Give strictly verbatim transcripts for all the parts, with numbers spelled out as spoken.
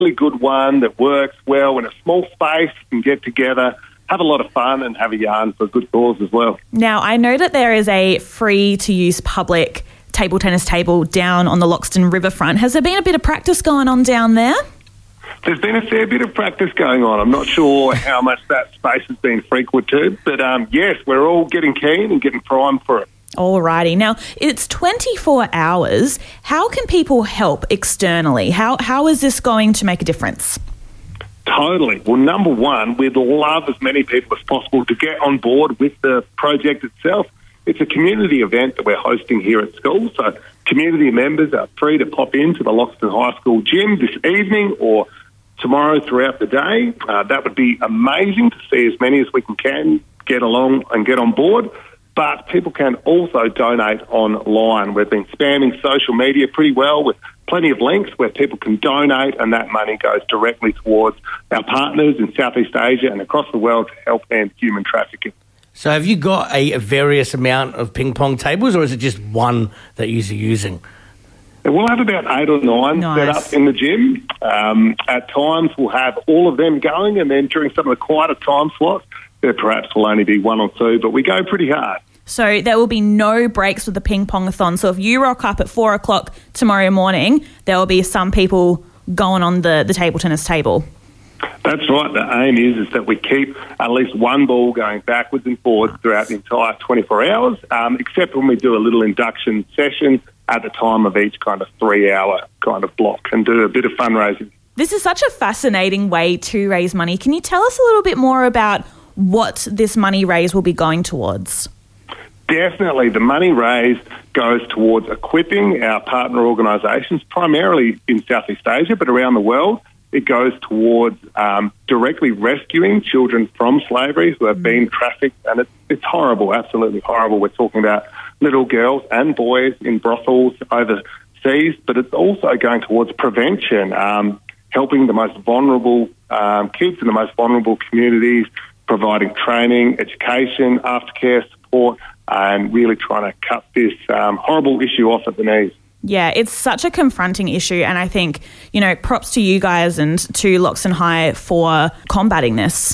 really good one that works well in a small space, and get together, have a lot of fun and have a yarn for a good cause as well. Now, I know that there is a free-to-use public table tennis table down on the Loxton riverfront. Has there been a bit of practice going on down there? There's been a fair bit of practice going on. I'm not sure how much that space has been frequented, but um, yes, we're all getting keen and getting primed for it. Alrighty. Now, it's twenty-four hours. How can people help externally? How How is this going to make a difference? Totally. Well, number one, we'd love as many people as possible to get on board with the project itself. It's a community event that we're hosting here at school, so community members are free to pop into the Loxton High School gym this evening or tomorrow throughout the day. Uh, that would be amazing to see as many as we can, can get along and get on board. But people can also donate online. We've been spamming social media pretty well with plenty of links where people can donate, and that money goes directly towards our partners in Southeast Asia and across the world to help end human trafficking. So have you got a various amount of ping pong tables, or is it just one that you're using? We'll have about eight or nine Nice. set up in the gym. Um, at times, we'll have all of them going, and then during some of the quieter time slots, there perhaps will only be one or two, but we go pretty hard. So there will be no breaks with the ping pong-a-thon. So if you rock up at four o'clock tomorrow morning, there will be some people going on the, the table tennis table. That's right. The aim is, is that we keep at least one ball going backwards and forwards throughout the entire twenty-four hours, um, except when we do a little induction session at the time of each kind of three-hour kind of block and do a bit of fundraising. This is such a fascinating way to raise money. Can you tell us a little bit more about what this money raised will be going towards? Definitely. The money raised goes towards equipping our partner organisations, primarily in Southeast Asia, but around the world. It goes towards um, directly rescuing children from slavery who have mm. been trafficked, and it's, it's horrible, absolutely horrible. We're talking about little girls and boys in brothels overseas, but it's also going towards prevention, um, helping the most vulnerable um, kids in the most vulnerable communities, providing training, education, aftercare support, and really trying to cut this um, horrible issue off at the knees. Yeah, it's such a confronting issue, and I think, you know, props to you guys and to Loxton High for combating this.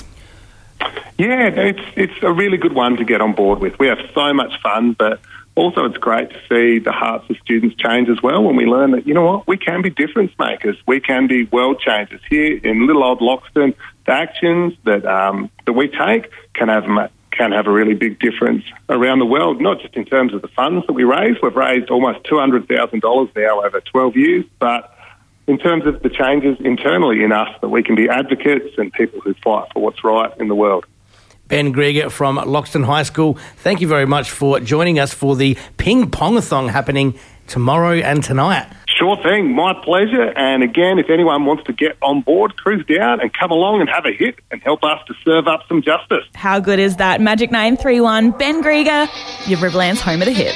Yeah, it's it's a really good one to get on board with. We have so much fun, but also it's great to see the hearts of students change as well when we learn that, you know what, we can be difference makers. We can be world changers. Here in little old Loxton, the actions that um, that we take can have can have a really big difference around the world, not just in terms of the funds that we raise. We've raised almost two hundred thousand dollars now over twelve years, but in terms of the changes internally in us, that we can be advocates and people who fight for what's right in the world. Ben Grieger from Loxton High School, thank you very much for joining us for the Ping Pong-a-thon happening tomorrow and tonight. Sure thing, my pleasure. And again, if anyone wants to get on board, cruise down and come along and have a hit and help us to serve up some justice. How good is that? Magic nine three one, Ben Grieger, your Riverland's home of the hits.